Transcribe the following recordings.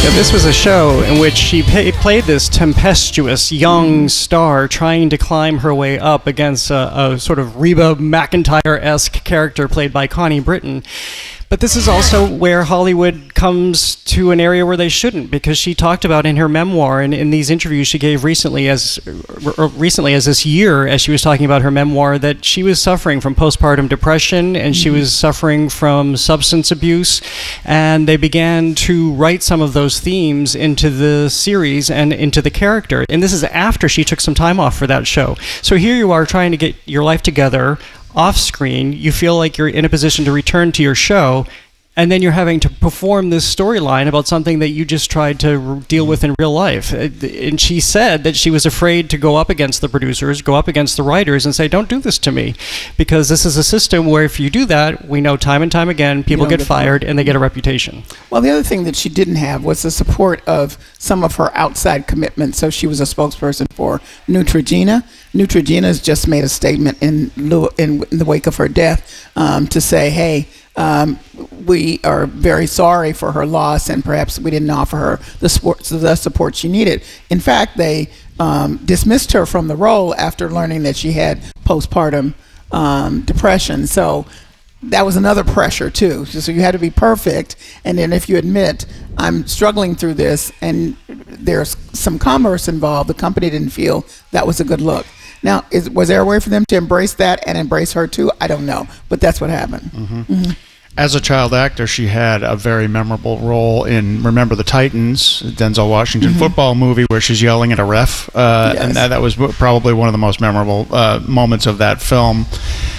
This was a show in which she played this tempestuous young star trying to climb her way up against a sort of Reba McEntire-esque character played by Connie Britton. But this is also where Hollywood comes to an area where they shouldn't, because she talked about in her memoir and in these interviews she gave recently as this year, as she was talking about her memoir, that she was suffering from postpartum depression and she was suffering from substance abuse, and they began to write some of those themes into the series and into the character. And this is after she took some time off for that show. So here you are trying to get your life together off screen, you feel like you're in a position to return to your show, and then you're having to perform this storyline about something that you just tried to deal with in real life. And she said that she was afraid to go up against the producers, go up against the writers and say, don't do this to me. Because this is a system where if you do that, we know time and time again, people get fired and they get a reputation. Well, the other thing that she didn't have was the support of some of her outside commitments. So she was a spokesperson for Neutrogena. Neutrogena has just made a statement in the wake of her death to say, hey, we are very sorry for her loss, and perhaps we didn't offer her the support she needed. In fact, they dismissed her from the role after learning that she had postpartum depression. So that was another pressure too. So you had to be perfect, and then if you admit, I'm struggling through this, and there's some commerce involved, the company didn't feel that was a good look. Now, was there a way for them to embrace that and embrace her too? I don't know, but that's what happened. As a child actor, she had a very memorable role in Remember the Titans, Denzel Washington football movie, where she's yelling at a ref, and that was probably one of the most memorable moments of that film.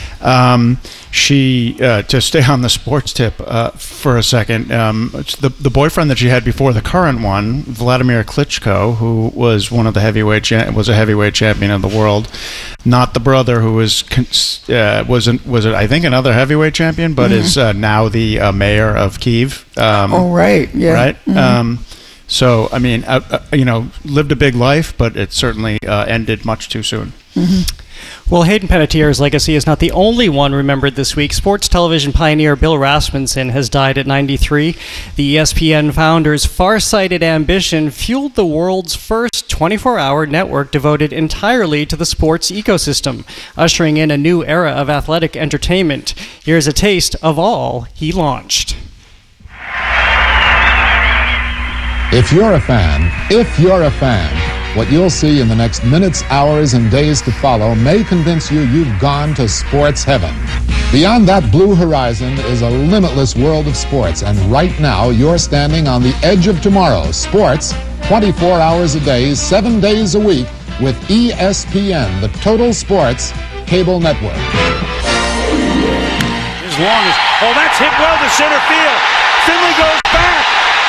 She, to stay on the sports tip for a second, the boyfriend that she had before the current one, Vladimir Klitschko, who was one of the was a heavyweight champion of the world, not the brother who was I think another heavyweight champion, but is now the mayor of Kyiv. Right. So I mean, lived a big life, but it certainly ended much too soon. Well, Hayden Panettiere's legacy is not the only one remembered this week. Sports television pioneer Bill Rasmussen has died at 93. The ESPN founder's far-sighted ambition fueled the world's first 24-hour network devoted entirely to the sports ecosystem, ushering in a new era of athletic entertainment. Here's a taste of all he launched. If you're a fan, what you'll see in the next minutes, hours, and days to follow may convince you you've gone to sports heaven. Beyond that blue horizon is a limitless world of sports, and right now you're standing on the edge of tomorrow. Sports, 24 hours a day, 7 days a week, with ESPN, the Total Sports Cable Network. That's hit well to center field. Finley goes back.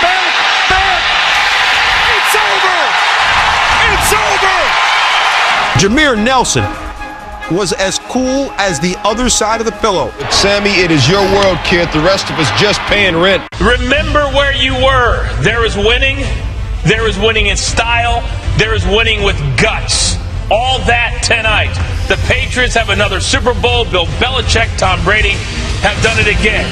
It's over! It's over! Jameer Nelson was as cool as the other side of the pillow. Sammy, it is your world, kid. The rest of us just paying rent. Remember where you were. There is winning. There is winning in style. There is winning with guts. All that tonight. The Patriots have another Super Bowl. Bill Belichick, Tom Brady have done it again.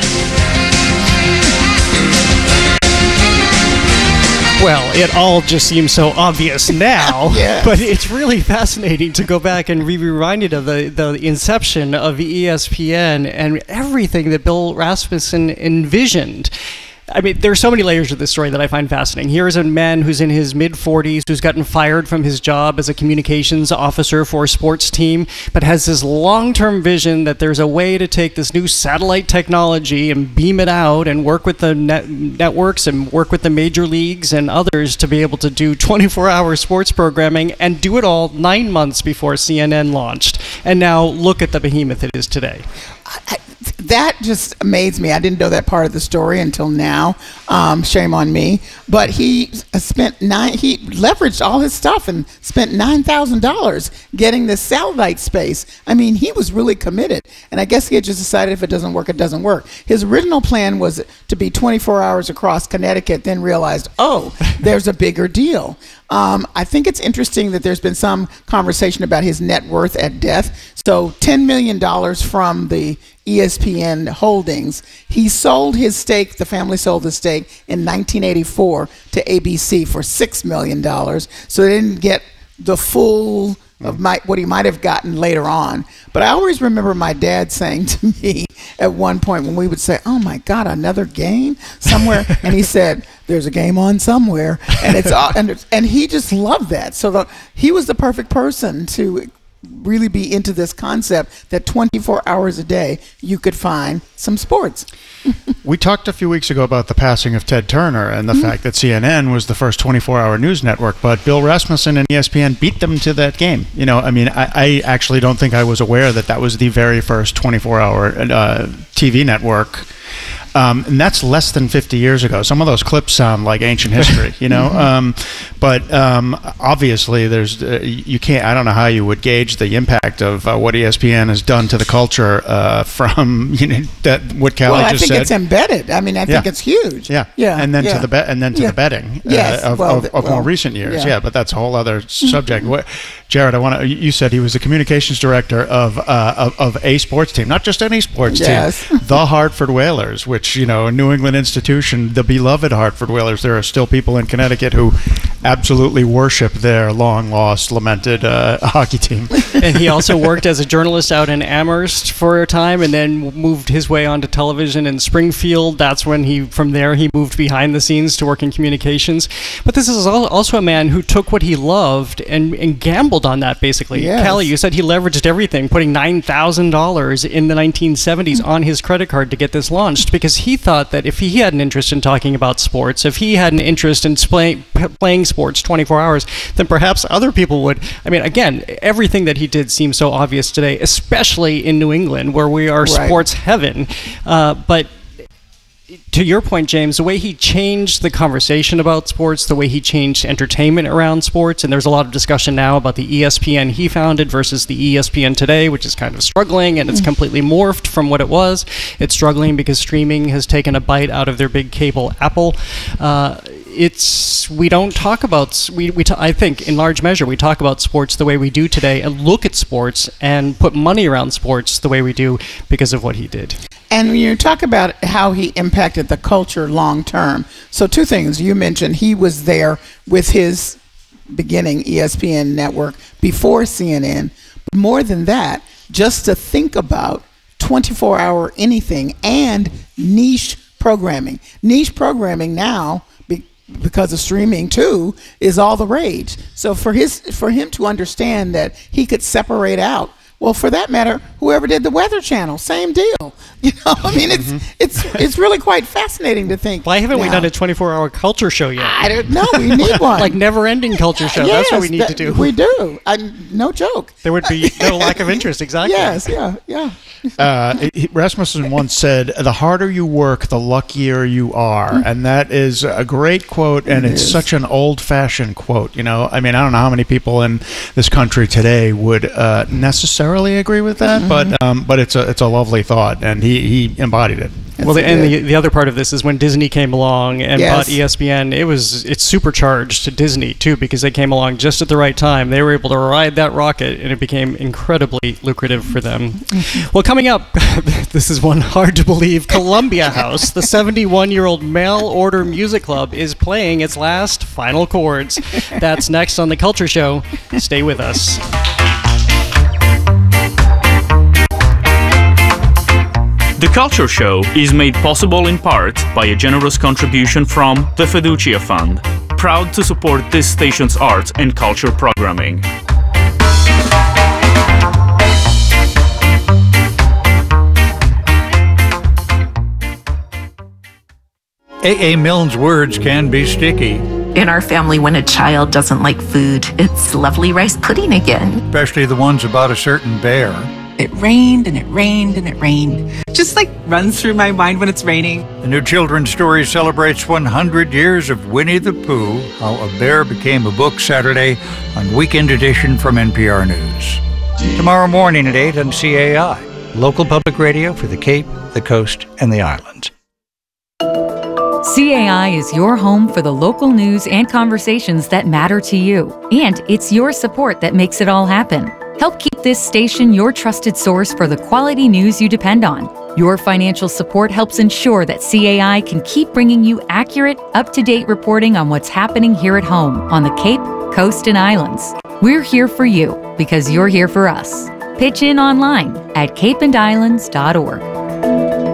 Well, it all just seems so obvious now, but it's really fascinating to go back and be reminded of the inception of ESPN and everything that Bill Rasmussen envisioned. I mean, there are so many layers of this story that I find fascinating. Here is a man who's in his mid-40s, who's gotten fired from his job as a communications officer for a sports team, but has this long-term vision that there's a way to take this new satellite technology and beam it out and work with the networks and work with the major leagues and others to be able to do 24-hour sports programming and do it all 9 months before CNN launched. And now look at the behemoth it is today. That just amazed me. I didn't know that part of the story until now. Shame on me. But he leveraged all his stuff and spent $9,000 getting this satellite space. I mean, he was really committed. And I guess he had just decided if it doesn't work, it doesn't work. His original plan was to be 24 hours across Connecticut, then realized, there's a bigger deal. I think it's interesting that there's been some conversation about his net worth at death. So $10 million from the ESPN holdings. He sold his stake, the family sold the stake in 1984 to ABC for $6 million. So they didn't get the full of what he might have gotten later on. But I always remember my dad saying to me at one point when we would say, "Oh my God, another game somewhere," and he said, "There's a game on somewhere," and it's all, and he just loved that. So he was the perfect person to really be into this concept that 24 hours a day you could find some sports. We talked a few weeks ago about the passing of Ted Turner and the fact that CNN was the first 24-hour news network, but Bill Rasmussen and ESPN beat them to that game. You know, I mean, I actually don't think I was aware that was the very first 24-hour TV network. And that's less than 50 years ago. Some of those clips sound like ancient history, you know. But obviously, there's you can't. I don't know how you would gauge the impact of what ESPN has done to the culture from what Callie just said. I think it's embedded. I mean, I think it's huge. Yeah. And then to the the betting of more recent years. Yeah, but that's a whole other subject. Jared, you said he was the communications director of a sports team, not just any sports team, the Hartford Whalers, which, you know, a New England institution, the beloved Hartford Whalers. There are still people in Connecticut who absolutely worship their long-lost, lamented hockey team. And he also worked as a journalist out in Amherst for a time and then moved his way onto television in Springfield. That's when from there he moved behind the scenes to work in communications. But this is also a man who took what he loved and gambled on that, basically. Yes. Callie, you said he leveraged everything, putting $9,000 in the 1970s on his credit card to get this launched, because he thought that if he had an interest in talking about sports, if he had an interest in playing sports 24 hours, then perhaps other people would. I mean, again, everything that he did seems so obvious today, especially in New England, where we are sports heaven. But to your point, James, the way he changed the conversation about sports, the way he changed entertainment around sports, and there's a lot of discussion now about the ESPN he founded versus the ESPN today, which is kind of struggling, and it's completely morphed from what it was. It's struggling because streaming has taken a bite out of their big cable Apple. We don't talk about, I think in large measure we talk about sports the way we do today and look at sports and put money around sports the way we do because of what he did. And when you talk about how he impacted the culture long term, so two things. You mentioned he was there with his beginning ESPN network before CNN. But more than that, just to think about 24-hour anything and niche programming. Niche programming now, because of streaming too, is all the rage. So for him to understand that he could separate out, well, for that matter, whoever did the Weather Channel, same deal. You know, I mean, it's really quite fascinating to think. Why haven't we done a 24-hour culture show yet? I don't know. We need one. Like never-ending culture show. Yes, that's what we need to do. We do. No joke. There would be no lack of interest. Exactly. Yes. Yeah. Rasmussen once said, "The harder you work, the luckier you are," and that is a great quote, and it's such an old-fashioned quote. You know, I mean, I don't know how many people in this country today would necessarily agree with that, but it's a lovely thought, and he embodied it. The other part of this is when Disney came along and bought ESPN, it's supercharged to Disney too, because they came along just at the right time. They were able to ride that rocket, and it became incredibly lucrative for them. Well, coming up, this is one hard to believe. Columbia House, the 71-year-old mail-order music club, is playing its last final chords. That's next on The Culture Show. Stay with us. The Culture Show is made possible in part by a generous contribution from the Fiducia Fund, proud to support this station's arts and culture programming. A.A. Milne's words can be sticky. In our family, when a child doesn't like food, it's lovely rice pudding again. Especially the ones about a certain bear. It rained and it rained and it rained. Just like runs through my mind when it's raining. The new children's story celebrates 100 years of Winnie the Pooh, How a Bear Became a Book, Saturday on Weekend Edition from NPR News. Tomorrow morning at 8 on CAI, local public radio for the Cape, the Coast, and the Islands. CAI is your home for the local news and conversations that matter to you. And it's your support that makes it all happen. Help keep this station your trusted source for the quality news you depend on. Your financial support helps ensure that CAI can keep bringing you accurate, up-to-date reporting on what's happening here at home on the Cape, Coast, and Islands. We're here for you because you're here for us. Pitch in online at capeandislands.org.